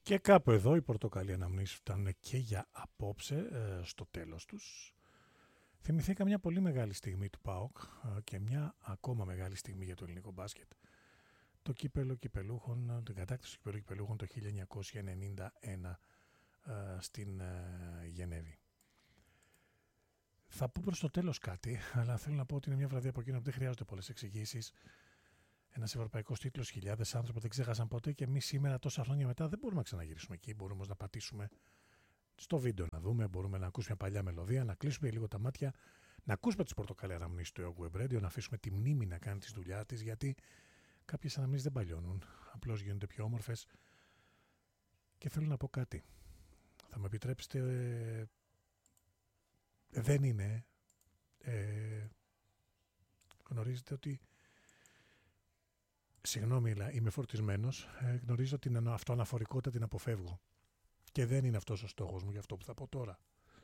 Και κάπου εδώ οι πορτοκαλί αναμνήσεις φτάνουν και για απόψε στο τέλος τους. Θυμηθήκα μια πολύ μεγάλη στιγμή του ΠΑΟΚ και μια ακόμα μεγάλη στιγμή για το ελληνικό μπάσκετ. Το κύπελλο κυπελούχων, την κατάκτηση του κυπελλού κυπελούχων το 1991 στην Γενέβη. Θα πω προς το τέλος κάτι, αλλά θέλω να πω ότι είναι μια βραδιά από εκείνο που δεν χρειάζονται πολλές εξηγήσεις. Ένας ευρωπαϊκός τίτλος, χιλιάδες άνθρωποι δεν ξέχασαν ποτέ και εμείς σήμερα, τόσα χρόνια μετά, δεν μπορούμε να ξαναγυρίσουμε εκεί. Μπορούμε όμως να πατήσουμε στο βίντεο να δούμε, μπορούμε να ακούσουμε παλιά μελωδία, να κλείσουμε λίγο τα μάτια, να ακούσουμε τις πορτοκαλί αναμνήσεις του Web Radio, να αφήσουμε τη μνήμη να κάνει τη δουλειά της, γιατί κάποιες αναμνήσεις δεν παλιώνουν, απλώς γίνονται πιο όμορφες. Και θέλω να πω κάτι. Θα μου επιτρέψετε, δεν είναι, γνωρίζετε ότι, συγγνώμη, είμαι φορτισμένος, γνωρίζω την αυτοαναφορικότητα την αποφεύγω. Και δεν είναι αυτός ο στόχος μου για αυτό που θα πω τώρα.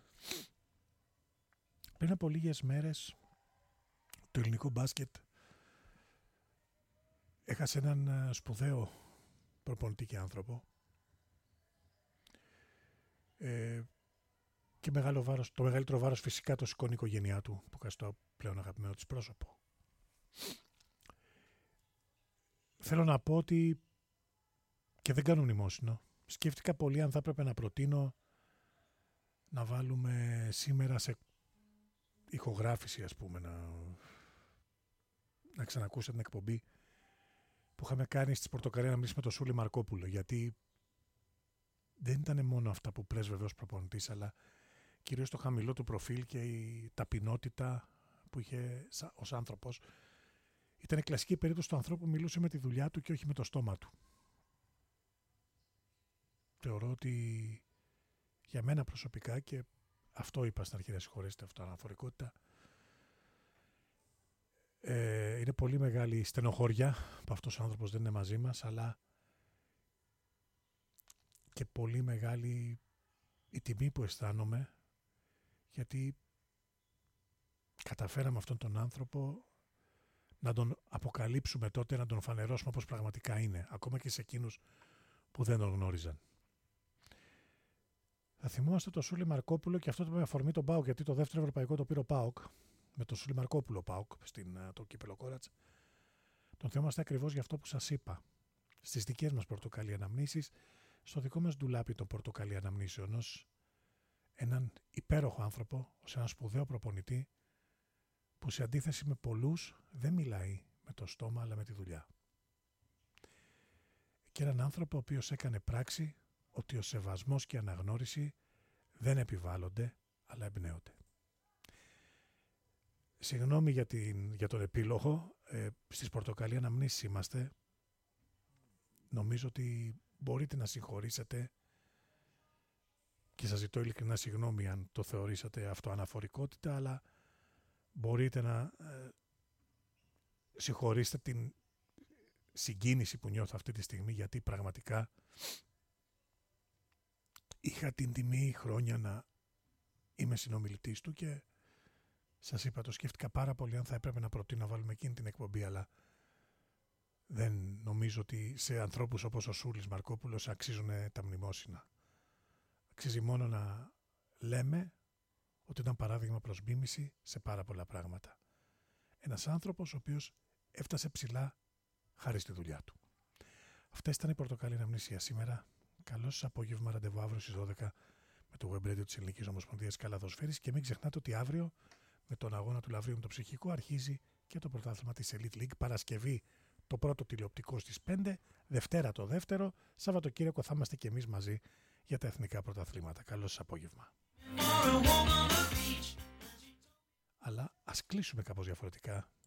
Πριν από λίγες μέρες, το ελληνικό μπάσκετ έχασε έναν σπουδαίο προπονητή και άνθρωπο. Και το μεγαλύτερο βάρος φυσικά το σηκώνει η οικογένειά του, που κάνει το πλέον αγαπημένο της πρόσωπο. Θέλω να πω ότι, και δεν κάνω μνημόσυνο, σκέφτηκα πολύ αν θα έπρεπε να προτείνω να βάλουμε σήμερα σε ηχογράφηση, ας πούμε, να ξανακούσετε την εκπομπή που είχαμε κάνει στις πορτοκαλί αναμνήσεις με τον Σούλη Μαρκόπουλο, γιατί δεν ήταν μόνο αυτά που πρέσβευε ως προπονητής, αλλά κυρίως το χαμηλό του προφίλ και η ταπεινότητα που είχε ως άνθρωπος. Ήταν η κλασική περίπτωση του ανθρώπου που μιλούσε με τη δουλειά του και όχι με το στόμα του. Θεωρώ ότι για μένα προσωπικά, και αυτό είπα στην αρχή, να συγχωρέσετε, αυτοαναφορικότητα, είναι πολύ μεγάλη στενοχώρια που αυτός ο άνθρωπος δεν είναι μαζί μας, αλλά και πολύ μεγάλη η τιμή που αισθάνομαι, γιατί καταφέραμε αυτόν τον άνθρωπο να τον αποκαλύψουμε τότε, να τον φανερώσουμε όπως πραγματικά είναι, ακόμα και σε εκείνους που δεν τον γνώριζαν. Θα θυμόμαστε τον Σούλη Μαρκόπουλο, και αυτό το με αφορμή τον ΠΑΟΚ, γιατί το δεύτερο ευρωπαϊκό το πήρε ο ΠΑΟΚ, με τον Σούλη Μαρκόπουλο ΠΑΟΚ το κύπελλο Κόρατς. Τον θυμόμαστε ακριβώς για αυτό που σας είπα. Στις δικές μας πορτοκαλί αναμνήσεις, στο δικό μας ντουλάπι των πορτοκαλί αναμνήσεων, ως έναν υπέροχο άνθρωπο, ως έναν σπουδαίο προπονητή, που σε αντίθεση με πολλούς δεν μιλάει με το στόμα αλλά με τη δουλειά. Και έναν άνθρωπο ο οποίος έκανε πράξη ότι ο σεβασμός και η αναγνώριση δεν επιβάλλονται αλλά εμπνέονται. Συγγνώμη για τον επίλογο, στις πορτοκαλί αναμνήσεις είμαστε. Νομίζω ότι μπορείτε να συγχωρήσετε, και σας ζητώ ειλικρινά συγγνώμη αν το θεωρήσατε αυτοαναφορικότητα, αλλά μπορείτε να συγχωρήσετε την συγκίνηση που νιώθω αυτή τη στιγμή, γιατί πραγματικά είχα την τιμή χρόνια να είμαι συνομιλητής του και σας είπα, το σκέφτηκα πάρα πολύ αν θα έπρεπε να προτείνω να βάλουμε εκείνη την εκπομπή, αλλά δεν νομίζω ότι σε ανθρώπους όπως ο Σούλης Μαρκόπουλος αξίζουν τα μνημόσυνα. Αξίζει μόνο να λέμε ότι ήταν παράδειγμα προς μίμηση σε πάρα πολλά πράγματα. Ένας άνθρωπος ο οποίος έφτασε ψηλά χάρη στη δουλειά του. Αυτές ήταν οι πορτοκαλί αναμνήσεις για σήμερα. Καλό σας απόγευμα, ραντεβού αύριο στις 12 με το Web Radio της Ελληνικής Ομοσπονδίας Καλαδοσφαίρης, και μην ξεχνάτε ότι αύριο με τον αγώνα του Λαβρίου με το ψυχικό αρχίζει και το πρωτάθλημα της Elite League. Παρασκευή το πρώτο τηλεοπτικό στις 5, Δευτέρα το δεύτερο, Σαββατοκύριακο θα είμαστε και εμείς μαζί για τα εθνικά πρωταθλήματα. Καλό σας απόγευμα. Αλλά ας κλείσουμε κάπως διαφορετικά.